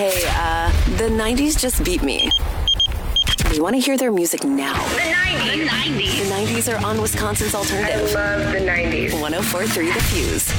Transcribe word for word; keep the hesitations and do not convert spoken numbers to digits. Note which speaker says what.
Speaker 1: Hey, uh, the nineties just beat me. We want to hear their music now.
Speaker 2: The nineties.
Speaker 1: The nineties. The nineties are on Wisconsin's alternative.
Speaker 2: I love the nineties.
Speaker 1: one oh four point three The Fuse.